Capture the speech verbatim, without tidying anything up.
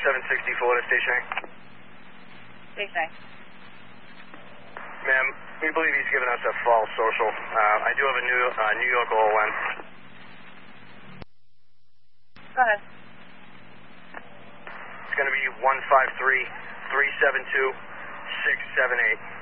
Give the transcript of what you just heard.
seven sixty Florida stationary. Stationary. Ma'am, we believe he's given us a false social. Uh, I do have a New, uh, New York O L N. Go ahead. It's going to be one five three, three seven two, six seven eight.